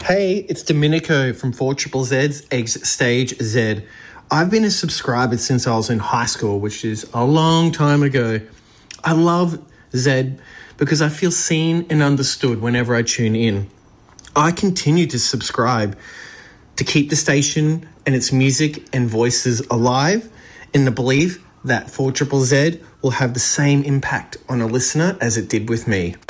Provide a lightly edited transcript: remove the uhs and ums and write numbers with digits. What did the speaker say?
Hey, it's Domenico from 4ZZZ's Exit Stage Z. I've been a subscriber since I was in high school, which is a long time ago. I love Z because I feel seen and understood whenever I tune in. I continue to subscribe to keep the station and its music and voices alive in the belief that 4ZZZ will have the same impact on a listener as it did with me.